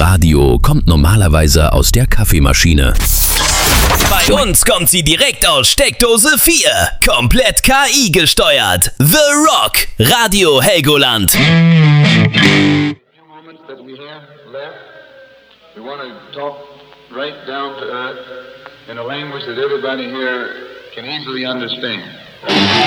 Radio kommt normalerweise aus der Kaffeemaschine. Bei uns kommt sie direkt aus Steckdose 4. Komplett KI gesteuert. The Rock. Radio Helgoland. Few moments that we have left, we want to talk right down to earth in a language that everybody here can easily understand.